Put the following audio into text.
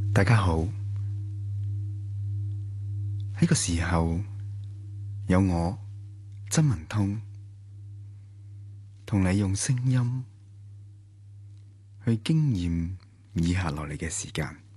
大家好，呢個時候有我曾文通同你用聲音去經驗以下落嚟嘅時間。